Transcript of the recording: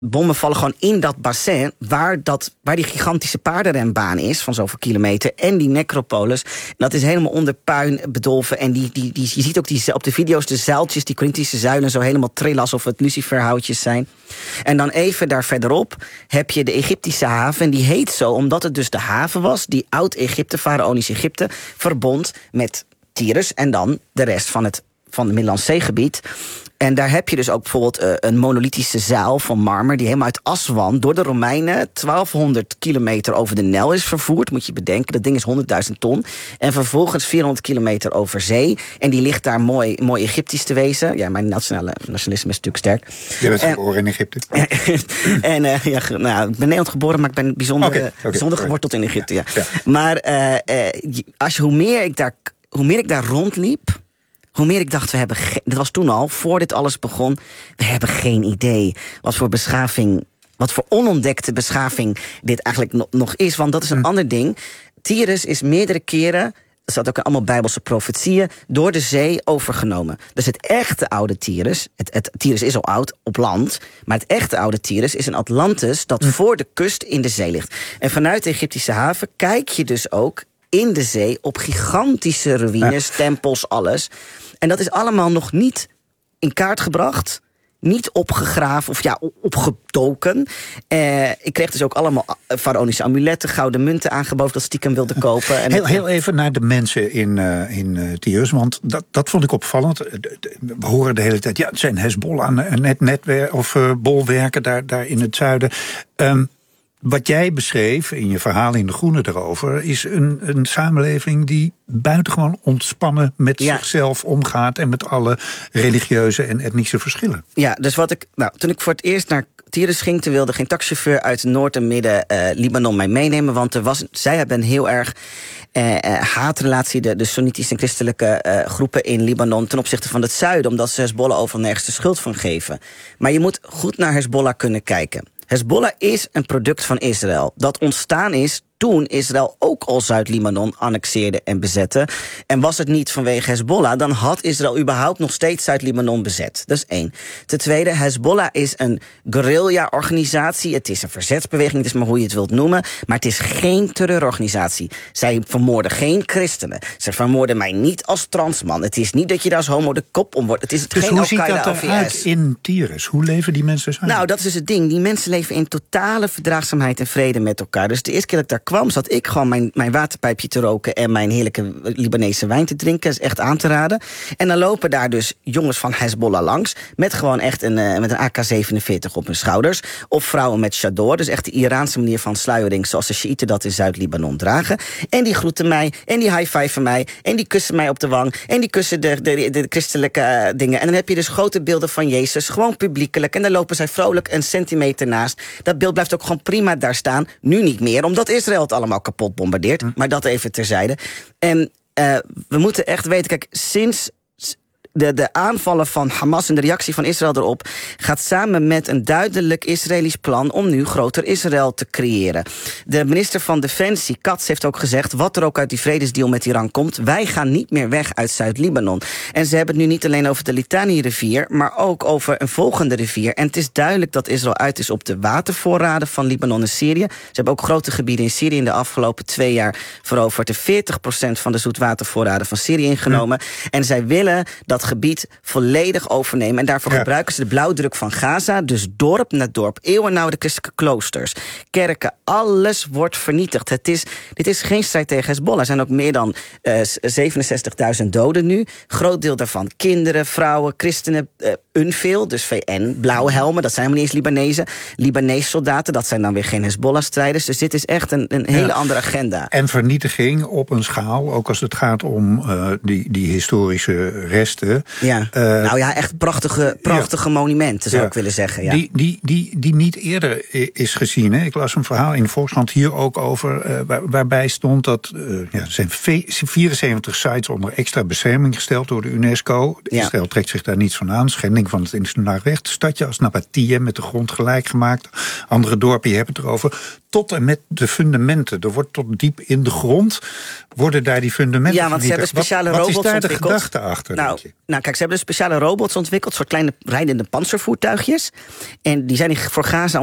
bommen vallen gewoon in dat bassin waar die gigantische paardenrenbaan is van zoveel kilometer en die necropolis. Dat is helemaal onder puin bedolven en je ziet ook op de video's de zuiltjes, die Corinthische zuilen zo helemaal trillen alsof het luciferhoutjes zijn. En dan even daar verderop heb je de Egyptische haven en die heet zo omdat het dus de haven was die oud-Egypte, faraonisch Egypte, verbond met Tyrus en dan de rest van het Middellandse Zeegebied. En daar heb je dus ook bijvoorbeeld een monolithische zuil van marmer die helemaal uit Aswan door de Romeinen 1200 kilometer over de Nijl is vervoerd. Moet je bedenken, dat ding is 100.000 ton. En vervolgens 400 kilometer over zee. En die ligt daar mooi Egyptisch te wezen. Ja, mijn nationalisme is natuurlijk sterk. Je bent geboren in Egypte. En ik ben Nederland geboren, maar ik ben bijzonder geworteld in Egypte. Ja. Ja. Maar hoe meer ik daar rondliep, hoe meer ik dacht, dat was toen al, voor dit alles begon, we hebben geen idee wat voor onontdekte beschaving dit eigenlijk nog is. Want dat is een ander ding. Tyrus is meerdere keren, er staat ook allemaal Bijbelse profetieën, door de zee overgenomen. Dus het echte oude Tyrus, Tyrus is al oud op land, maar het echte oude Tyrus is een Atlantis dat voor de kust in de zee ligt. En vanuit de Egyptische haven kijk je dus ook in de zee op gigantische ruïnes, tempels, alles. En dat is allemaal nog niet in kaart gebracht, niet opgegraven of opgedoken. Ik kreeg dus ook allemaal faraonische amuletten, gouden munten aangeboden dat stiekem wilde kopen. En heel even naar de mensen in Tyrus, want dat vond ik opvallend. We horen de hele tijd, het zijn Hezbollah netwerken of bolwerken daar in het zuiden. Wat jij beschreef in je verhaal in De Groene daarover is een samenleving die buitengewoon ontspannen met zichzelf omgaat en met alle religieuze en etnische verschillen. Ja, dus toen ik voor het eerst naar Tyrus ging, toen wilde geen taxichauffeur uit Noord- en Midden-Libanon mij meenemen, want zij hebben een heel erg haatrelatie, de Soenitische en christelijke groepen in Libanon ten opzichte van het zuiden, omdat ze Hezbollah overal nergens de schuld van geven. Maar je moet goed naar Hezbollah kunnen kijken. Hezbollah is een product van Israël dat ontstaan is toen Israël ook al Zuid-Libanon annexeerde en bezette. En was het niet vanwege Hezbollah, dan had Israël überhaupt nog steeds Zuid-Libanon bezet. Dat is 1. Ten tweede, Hezbollah is een guerrilla-organisatie. Het is een verzetsbeweging, het is maar hoe je het wilt noemen. Maar het is geen terreurorganisatie. Zij vermoorden geen christenen. Ze vermoorden mij niet als transman. Het is niet dat je daar als homo de kop om wordt. Het is dus geen hoe ziet dat eruit in Tyrus? Hoe leven die mensen samen? Nou, dat is dus het ding. Die mensen leven in totale verdraagzaamheid en vrede met elkaar. Dus de eerste keer dat ik daar kwam, zat ik gewoon mijn waterpijpje te roken en mijn heerlijke Libanese wijn te drinken. Dat is echt aan te raden. En dan lopen daar dus jongens van Hezbollah langs met gewoon echt met een AK-47 op hun schouders. Of vrouwen met chador, dus echt de Iraanse manier van sluiering zoals de Sjiïten dat in Zuid-Libanon dragen. En die groeten mij en die high-fiven mij en die kussen mij op de wang en die kussen de christelijke dingen. En dan heb je dus grote beelden van Jezus, gewoon publiekelijk. En dan lopen zij vrolijk een centimeter naast. Dat beeld blijft ook gewoon prima daar staan. Nu niet meer, omdat Israël het allemaal kapot bombardeert. Maar dat even terzijde. En we moeten echt weten, kijk, sinds de aanvallen van Hamas en de reactie van Israël erop gaat samen met een duidelijk Israëlisch plan om nu groter Israël te creëren. De minister van Defensie, Katz, heeft ook gezegd, wat er ook uit die vredesdeal met Iran komt, wij gaan niet meer weg uit Zuid-Libanon. En ze hebben het nu niet alleen over de Litani-rivier, maar ook over een volgende rivier. En het is duidelijk dat Israël uit is op de watervoorraden van Libanon en Syrië. Ze hebben ook grote gebieden in Syrië in de afgelopen 2 jaar veroverd. De 40% van de zoetwatervoorraden van Syrië ingenomen. En zij willen dat gebied volledig overnemen. En daarvoor gebruiken ze de blauwdruk van Gaza. Dus dorp na dorp, eeuwenoude christelijke kloosters, kerken, alles wordt vernietigd. Dit is geen strijd tegen Hezbollah. Er zijn ook meer dan 67.000 doden nu. Groot deel daarvan kinderen, vrouwen, christenen, UNFIL, dus VN, blauwe helmen, dat zijn helemaal niet eens Libanezen. Libanese soldaten, dat zijn dan weer geen Hezbollah-strijders. Dus dit is echt een hele andere agenda. En vernietiging op een schaal, ook als het gaat om die historische resten. Ja. Echt prachtige monumenten, zou ik willen zeggen. Ja. Die niet eerder is gezien. Hè? Ik las een verhaal in de Volkskrant hier ook over, waarbij stond dat er zijn 74 sites onder extra bescherming gesteld door de UNESCO. Israël trekt zich daar niets van aan. Schending van het internationaal recht. Stadje als Nabatea met de grond gelijk gemaakt. Andere dorpen, je hebt het erover. tot en met de fundamenten. Er wordt tot diep in de grond, worden daar die fundamenten Ja, want ze hebben speciale robots Wat is daar de ontwikkeld. gedachte achter, denk je? Nou, kijk, ze hebben dus speciale robots ontwikkeld, soort kleine rijdende panzervoertuigjes. En die zijn voor Gaza